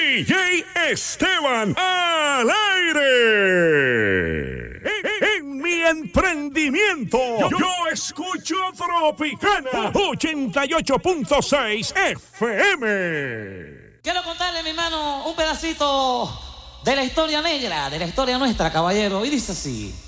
DJ Esteban al aire. En mi emprendimiento, yo escucho Tropicana 88.6 FM. Quiero contarle, mi hermano, un pedacito de la historia negra, de la historia nuestra, caballero. Y dice así.